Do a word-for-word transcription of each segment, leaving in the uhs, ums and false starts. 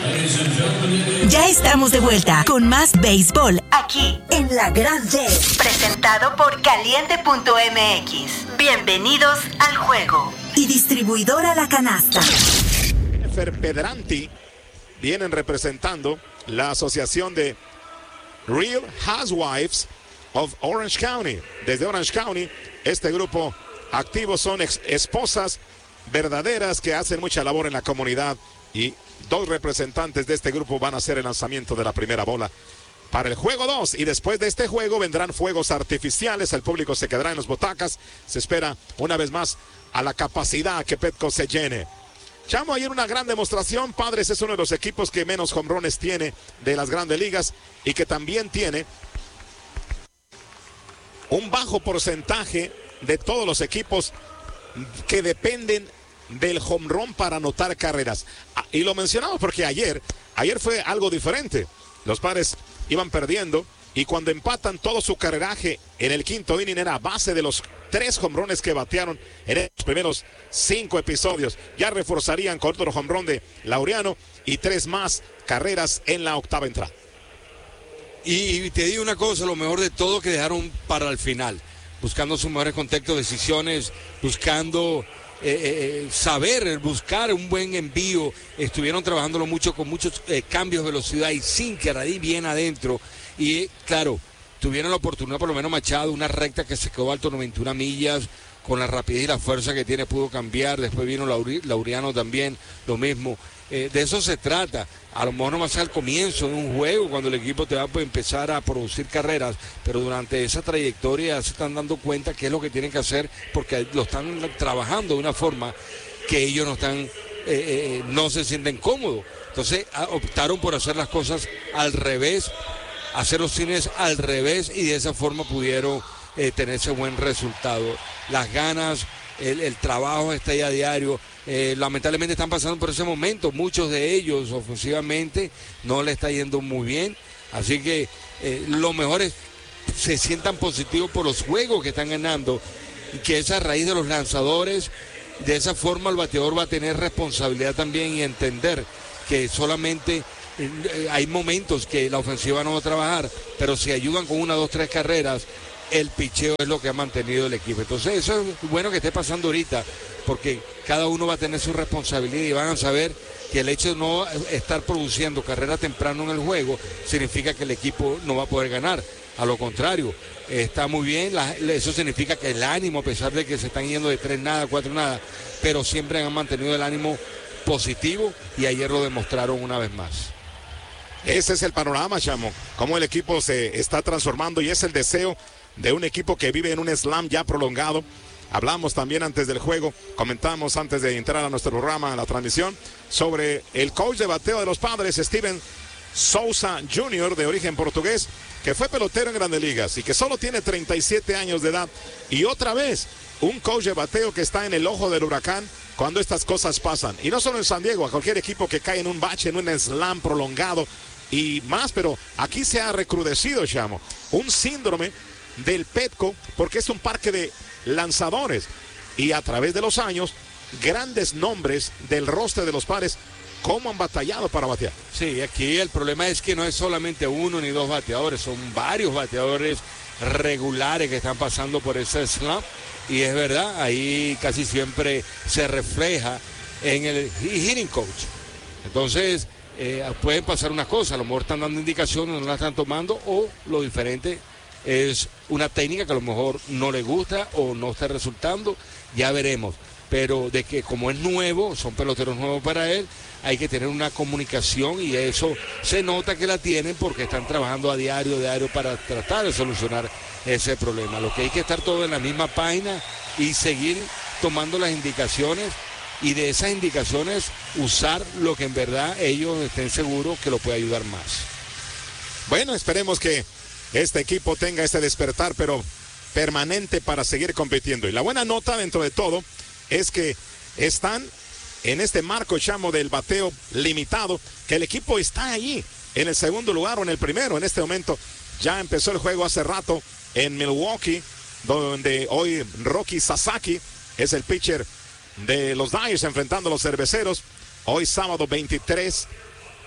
Ya estamos de vuelta con más béisbol aquí en La Grande. Presentado por Caliente punto M X. Bienvenidos al juego. Y distribuidora La Canasta. Jennifer Pedranti vienen representando la asociación de Real Housewives of Orange County. Desde Orange County, este grupo activo son ex esposas verdaderas que hacen mucha labor en la comunidad, y dos representantes de este grupo van a hacer el lanzamiento de la primera bola para el juego dos, y después de este juego vendrán fuegos artificiales. El público se quedará en las butacas. Se espera una vez más a la capacidad que Petco se llene. Chamo, ayer una gran demostración. Padres es uno de los equipos que menos jonrones tiene de las grandes ligas y que también tiene un bajo porcentaje de todos los equipos que dependen del jonrón para anotar carreras. Y lo mencionamos porque ayer, ayer fue algo diferente. Los Padres iban perdiendo y cuando empatan, todo su carreraje en el quinto inning era a base de los tres jonrones que batearon en los primeros cinco episodios. Ya reforzarían con otro jonrón de Laureano y tres más carreras en la octava entrada. Y te digo una cosa, lo mejor de todo que dejaron para el final, buscando sus mejores contextos, decisiones, buscando eh, eh, saber, buscar un buen envío. Estuvieron trabajándolo mucho con muchos eh, cambios de velocidad y sinker ahí bien adentro. Y claro, tuvieron la oportunidad, por lo menos Machado, una recta que se quedó alto noventa y una millas, con la rapidez y la fuerza que tiene pudo cambiar. Después vino Lauri, Laureano también, lo mismo. Eh, de eso se trata. A lo mejor no va a ser al comienzo de un juego cuando el equipo te va a empezar a producir carreras, pero durante esa trayectoria se están dando cuenta qué es lo que tienen que hacer, porque lo están trabajando de una forma que ellos no están, eh, eh, no se sienten cómodos. Entonces optaron por hacer las cosas al revés, hacer los cines al revés, y de esa forma pudieron eh, tener ese buen resultado. Las ganas, el, el trabajo está ahí a diario. Eh, lamentablemente están pasando por ese momento, muchos de ellos ofensivamente no le está yendo muy bien, así que eh, lo mejor es se sientan positivos por los juegos que están ganando, y que esa raíz de los lanzadores, de esa forma el bateador va a tener responsabilidad también y entender que solamente eh, hay momentos que la ofensiva no va a trabajar, pero si ayudan con una, dos, tres carreras, el picheo es lo que ha mantenido el equipo. Entonces eso es bueno que esté pasando ahorita, porque cada uno va a tener su responsabilidad y van a saber que el hecho de no estar produciendo carrera temprano en el juego significa que el equipo no va a poder ganar. A lo contrario, está muy bien, la, eso significa que el ánimo, a pesar de que se están yendo de tres nada, cuatro nada, pero siempre han mantenido el ánimo positivo, y ayer lo demostraron una vez más. Ese es el panorama, Chamo, cómo el equipo se está transformando, y es el deseo de un equipo que vive en un slam ya prolongado. Hablamos también antes del juego, comentamos antes de entrar a nuestro programa, a la transmisión, sobre el coach de bateo de los Padres, Steven Souza junior, de origen portugués, que fue pelotero en Grandes Ligas y que solo tiene treinta y siete años de edad. Y otra vez, un coach de bateo que está en el ojo del huracán cuando estas cosas pasan. Y no solo en San Diego, a cualquier equipo que cae en un bache, en un slam prolongado y más, pero aquí se ha recrudecido, Chamo, un síndrome del Petco, porque es un parque de lanzadores, y a través de los años grandes nombres del roster de los Padres cómo han batallado para batear. Sí, aquí el problema es que no es solamente uno ni dos bateadores, son varios bateadores regulares que están pasando por ese slump, y es verdad, ahí casi siempre se refleja en el hitting coach. Entonces eh, pueden pasar unas cosas, a lo mejor están dando indicaciones, no las están tomando, o lo diferente es una técnica que a lo mejor no le gusta o no está resultando, ya veremos. Pero de que como es nuevo, son peloteros nuevos para él, hay que tener una comunicación, y eso se nota que la tienen porque están trabajando a diario, diario para tratar de solucionar ese problema. Lo que hay que estar todo en la misma página y seguir tomando las indicaciones, y de esas indicaciones usar lo que en verdad ellos estén seguros que lo puede ayudar más. Bueno, esperemos que este equipo tenga este despertar, pero permanente, para seguir compitiendo. Y la buena nota dentro de todo es que están en este marco, Chamo, del bateo limitado, que el equipo está allí en el segundo lugar o en el primero. En este momento ya empezó el juego hace rato en Milwaukee, donde hoy Roki Sasaki es el pitcher de los Dodgers enfrentando a los Cerveceros. Hoy sábado veintitrés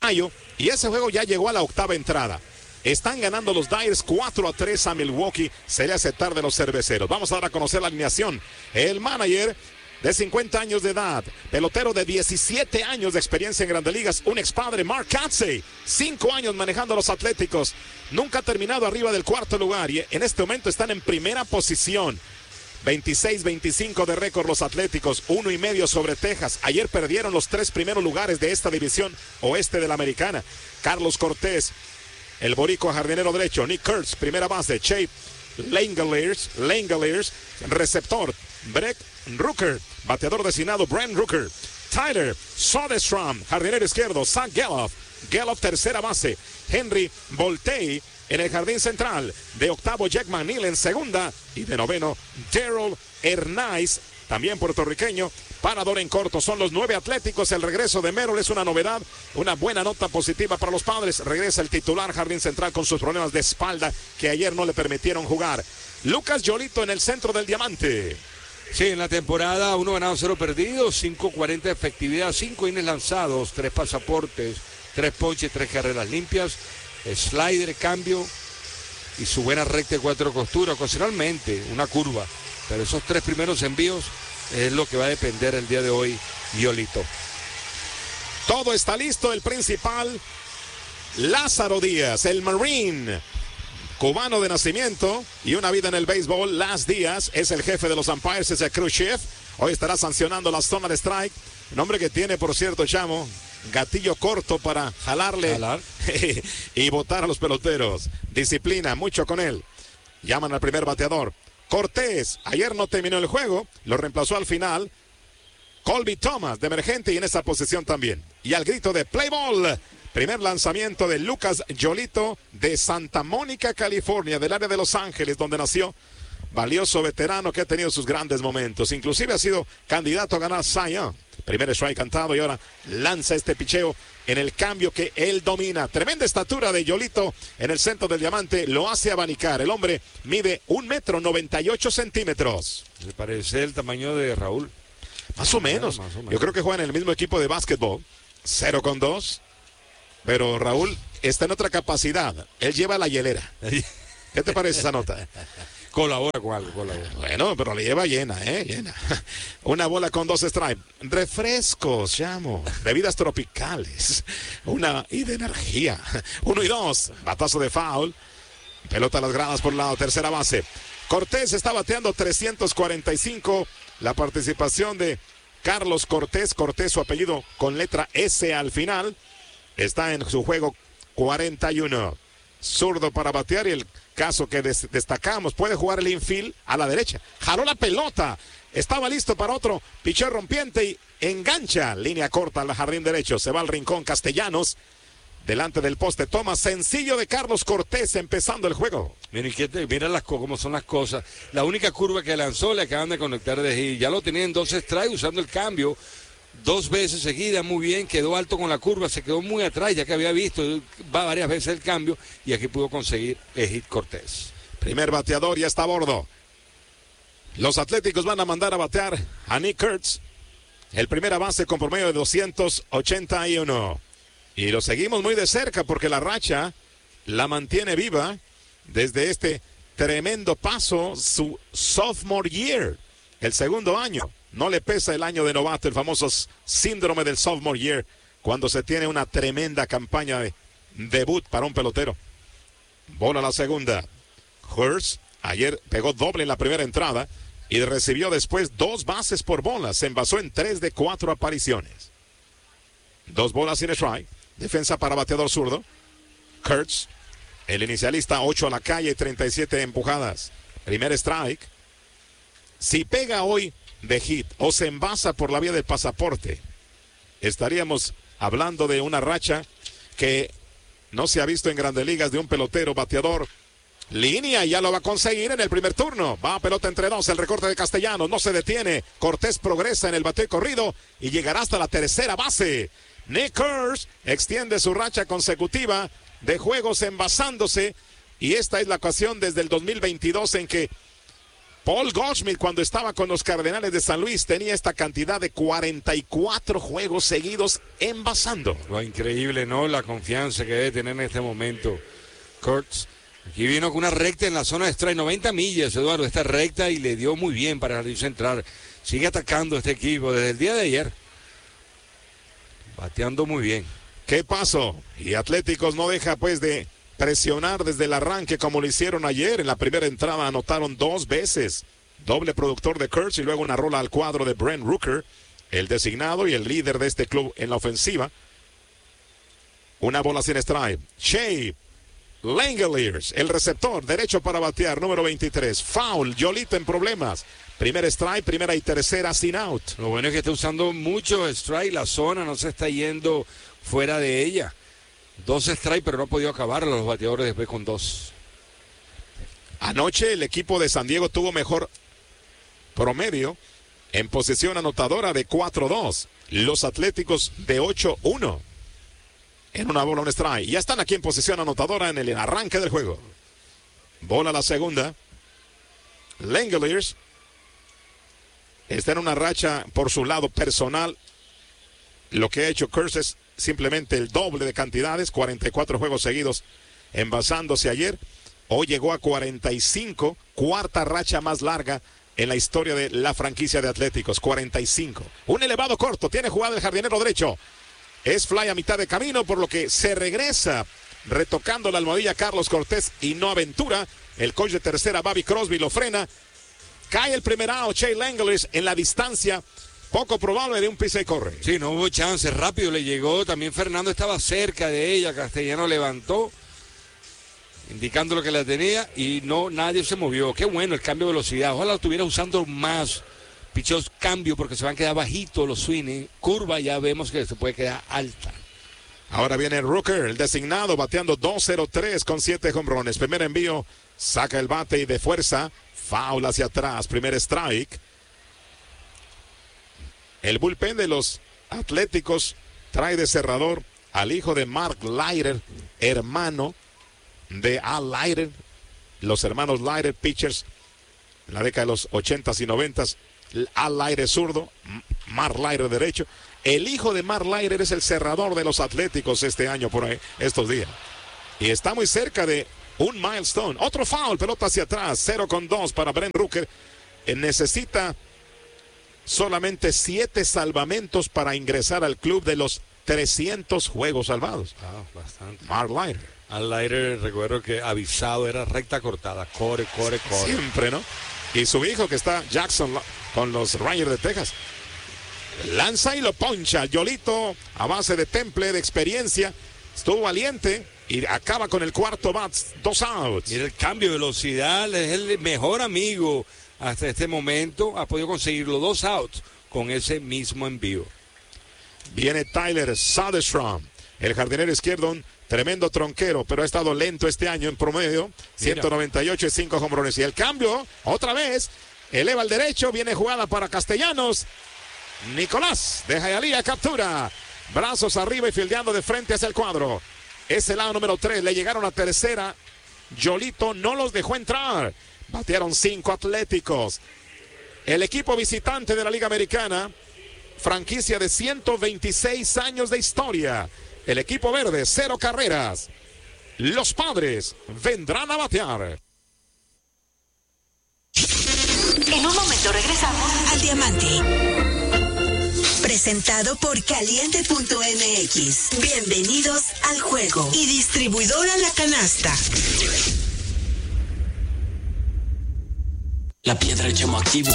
mayo y ese juego ya llegó a la octava entrada. Están ganando los Dyers cuatro a tres a Milwaukee. Se le hace tarde los cerveceros. Vamos ahora a conocer la alineación. El manager de cincuenta años de edad, pelotero de diecisiete años de experiencia en Grandes Ligas, un expadre, Mark Kotsay, cinco años manejando a los Atléticos, nunca ha terminado arriba del cuarto lugar y en este momento están en primera posición. veintiséis veinticinco de récord los Atléticos, uno y medio sobre Texas. Ayer perdieron los tres primeros lugares de esta división oeste de la Americana. Carlos Cortés, el boricua jardinero derecho. Nick Kurtz, primera base. Chase Langeliers, Langeliers, receptor. Breck Rooker, bateador designado Brent Rooker. Tyler Soderstrom, jardinero izquierdo. Zach Geloff, Geloff tercera base. Henry Voltei en el jardín central. De octavo Jack McNeil en segunda. Y de noveno Daryl Hernaiz, también puertorriqueño, parador en corto. Son los nueve Atléticos. El regreso de Merrill es una novedad, una buena nota positiva para los Padres. Regresa el titular jardín central con sus problemas de espalda que ayer no le permitieron jugar. Lucas Yolito en el centro del diamante. Sí, en la temporada uno ganado, cero perdidos, cinco cuarenta de efectividad, cinco innings lanzados, tres pasaportes, tres ponches, tres carreras limpias, slider, cambio y su buena recta de cuatro costuras, ocasionalmente una curva. Pero esos tres primeros envíos es lo que va a depender el día de hoy, Yolito. Todo está listo, el principal, Lázaro Díaz, el Marine, cubano de nacimiento y una vida en el béisbol. Las Díaz es el jefe de los umpires, es el crew chief. Hoy estará sancionando la zona de strike. Un hombre que tiene, por cierto, Chamo, gatillo corto para jalarle Jalar. y botar a los peloteros. Disciplina, mucho con él. Llaman al primer bateador. Cortés, ayer no terminó el juego, lo reemplazó al final Colby Thomas de emergente y en esa posición también. Y al grito de play ball, primer lanzamiento de Lucas Yolito de Santa Mónica, California, del área de Los Ángeles, donde nació. Valioso veterano que ha tenido sus grandes momentos. Inclusive ha sido candidato a ganar Cy Young. Primer strike cantado y ahora lanza este picheo en el cambio que él domina. Tremenda estatura de Yolito en el centro del diamante. Lo hace abanicar. El hombre mide un metro noventa y ocho centímetros. Le parece el tamaño de Raúl. Más o menos. Más o menos. Yo creo que juegan en el mismo equipo de básquetbol. Cero con dos. Pero Raúl está en otra capacidad. Él lleva la hielera. ¿Qué te parece esa nota? Colabora con algo, colabora. Bueno, pero le lleva llena, ¿eh? Llena. Una bola con dos strikes. Refrescos, llamo. Bebidas tropicales. Una y de energía. Uno y dos. Batazo de foul. Pelota a las gradas por lado. Tercera base. Cortés está bateando trescientos cuarenta y cinco. La participación de Carlos Cortés. Cortés, su apellido con letra S al final. Está en su juego cuarenta y uno. Zurdo para batear y el caso que des destacamos, puede jugar el infield a la derecha. Jaló la pelota, estaba listo para otro picheo rompiente y engancha, línea corta al jardín derecho, se va al rincón Castellanos, delante del poste, toma sencillo de Carlos Cortés empezando el juego. Mira, mira las, cómo son las cosas, la única curva que lanzó le acaban de conectar de hit, ya lo tenía en dos strikes usando el cambio, dos veces seguidas, muy bien, quedó alto con la curva, se quedó muy atrás, ya que había visto va varias veces el cambio y aquí pudo conseguir el hit Cortés. Primer bateador ya está a bordo. Los Atléticos van a mandar a batear a Nick Kurtz, el primera base con promedio de doscientos ochenta y uno. Y lo seguimos muy de cerca porque la racha la mantiene viva desde este tremendo paso, su sophomore year, el segundo año. No le pesa el año de novato, el famoso síndrome del sophomore year, cuando se tiene una tremenda campaña de debut para un pelotero. Bola a la segunda. Hurst ayer pegó doble en la primera entrada y recibió después dos bases por bola. Se envasó en tres de cuatro apariciones. Dos bolas sin strike. Defensa para bateador zurdo. Kurtz, el inicialista, ocho a la calle, treinta y siete empujadas. Primer strike. Si pega hoy de hit o se envasa por la vía del pasaporte, estaríamos hablando de una racha que no se ha visto en Grandes Ligas de un pelotero bateador. Línea, ya lo va a conseguir en el primer turno. Va a pelota entre dos, el recorte de Castellanos, no se detiene. Cortés progresa en el bateo corrido y llegará hasta la tercera base. Nick Kurtz extiende su racha consecutiva de juegos envasándose y esta es la ocasión desde el dos mil veintidós en que Paul Goldschmidt, cuando estaba con los Cardenales de San Luis, tenía esta cantidad de cuarenta y cuatro juegos seguidos envasando. Lo increíble, ¿no? La confianza que debe tener en este momento Kurtz. Aquí vino con una recta en la zona de strike, noventa millas, Eduardo, esta recta, y le dio muy bien para el central. Sigue atacando este equipo desde el día de ayer. Bateando muy bien. ¿Qué pasó? Y Atléticos no deja pues de presionar desde el arranque como lo hicieron ayer. En la primera entrada anotaron dos veces. Doble productor de Kurtz y luego una rola al cuadro de Brent Rooker, el designado y el líder de este club en la ofensiva. Una bola sin strike. Shea Langeliers, el receptor, derecho para batear, número veintitrés. Foul, Yolito en problemas. Primer strike, primera y tercera sin out. Lo bueno es que está usando mucho strike, la zona no se está yendo fuera de ella. Dos strike, pero no ha podido acabar los bateadores después con dos. Anoche el equipo de San Diego tuvo mejor promedio en posición anotadora de cuatro dos. Los Atléticos de ocho uno. En una bola, un strike. Ya están aquí en posición anotadora en el arranque del juego. Bola la segunda. Langeliers está en una racha por su lado personal. Lo que ha hecho Kurtz es simplemente el doble de cantidades, cuarenta y cuatro juegos seguidos envasándose ayer. Hoy llegó a cuarenta y cinco, cuarta racha más larga en la historia de la franquicia de Atléticos, cuarenta y cinco. Un elevado corto, tiene jugada el jardinero derecho. Es fly a mitad de camino, por lo que se regresa retocando la almohadilla Carlos Cortés y no aventura. El coach de tercera, Bobby Crosby, lo frena. Cae el primer out, Shea Langeliers en la distancia poco probable de un pisa y corre. Sí, no hubo chance, rápido le llegó. También Fernando estaba cerca de ella, Castellano levantó, indicando lo que la tenía y no, nadie se movió. Qué bueno el cambio de velocidad. Ojalá lo estuviera usando más. Pichos cambio porque se van a quedar bajitos los swings. Curva ya vemos que se puede quedar alta. Ahora viene Rooker, el designado, bateando dos cero tres con siete jonrones. Primer envío, saca el bate y de fuerza, foul hacia atrás, primer strike. El bullpen de los Atléticos trae de cerrador al hijo de Mark Leiter, hermano de Al Leiter. Los hermanos Leiter, pitchers en la década de los ochentas y noventas. Al Leiter zurdo, Mark Leiter derecho. El hijo de Mark Leiter es el cerrador de los Atléticos este año, por ahí, estos días. Y está muy cerca de un milestone. Otro foul, pelota hacia atrás, cero con dos para Brent Rooker. Eh, necesita solamente siete salvamentos para ingresar al club de los trescientos juegos salvados. Ah, bastante. Mark Leiter. Al Leiter, recuerdo que avisado era recta cortada, corre, corre, corre. Siempre, ¿no? Y su hijo que está Jackson con los Rangers de Texas. Lanza y lo poncha. Yolito a base de temple, de experiencia. Estuvo valiente y acaba con el cuarto bat. Dos outs. Mira el cambio de velocidad. Es el mejor amigo hasta este momento. Ha podido conseguir los dos outs con ese mismo envío. Viene Tyler Soderstrom, el jardinero izquierdo, un tremendo tronquero, pero ha estado lento este año en promedio. ciento noventa y ocho y cinco jonrones. Y el cambio, otra vez, eleva al derecho. Viene jugada para Castellanos. Nicolás de Hialeah captura. Brazos arriba y fildeando de frente hacia el cuadro. Es el lado número tres. Le llegaron a tercera. Yolito no los dejó entrar. Batearon cinco Atléticos. El equipo visitante de la Liga Americana, franquicia de ciento veintiséis años de historia. El equipo verde, cero carreras. Los Padres vendrán a batear. En un momento regresamos al Diamante. Presentado por Caliente punto M X. Bienvenidos al juego. Y distribuidora La Canasta. La piedra llamo activo.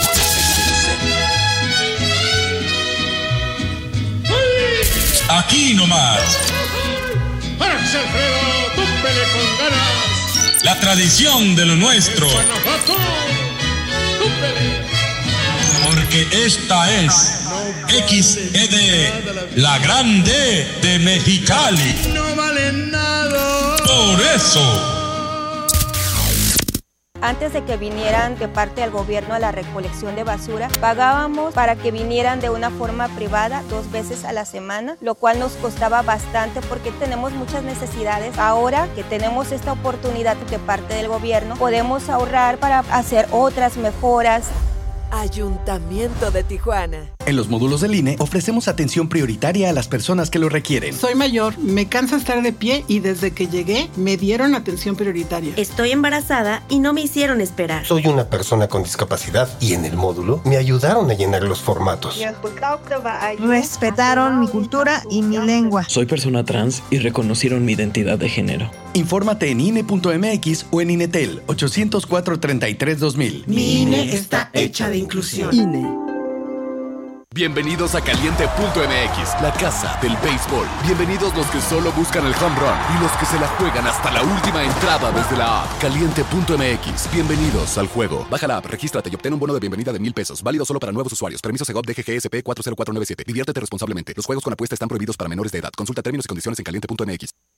Aquí nomás. ¡Párase, Alfredo! ¡Túmpele con ganas! La tradición de lo nuestro. ¡Guanajuato! ¡Túmpele! Porque esta es X E D, la grande de Mexicali. ¡No vale nada! Por eso. Antes de que vinieran de parte del gobierno a la recolección de basura, pagábamos para que vinieran de una forma privada dos veces a la semana, lo cual nos costaba bastante porque tenemos muchas necesidades. Ahora que tenemos esta oportunidad de parte del gobierno, podemos ahorrar para hacer otras mejoras. Ayuntamiento de Tijuana. En los módulos del I N E ofrecemos atención prioritaria a las personas que lo requieren. Soy mayor, me cansa estar de pie y desde que llegué me dieron atención prioritaria. Estoy embarazada y no me hicieron esperar. Soy una persona con discapacidad y en el módulo me ayudaron a llenar los formatos. Respetaron mi cultura y mi lengua. Soy persona trans y reconocieron mi identidad de género. Infórmate en I N E punto M X o en INETEL ochocientos cuatro, treinta y tres, dos mil. Mi I N E está hecha de inclusión. I N E. Bienvenidos a Caliente punto M X, la casa del béisbol. Bienvenidos los que solo buscan el home run y los que se la juegan hasta la última entrada desde la app. Caliente punto M X, bienvenidos al juego. Baja la app, regístrate y obtén un bono de bienvenida de mil pesos. Válido solo para nuevos usuarios. Permiso Segov D G G S P cuatro cero cuatro nueve siete. Diviértete responsablemente. Los juegos con apuesta están prohibidos para menores de edad. Consulta términos y condiciones en Caliente punto M X.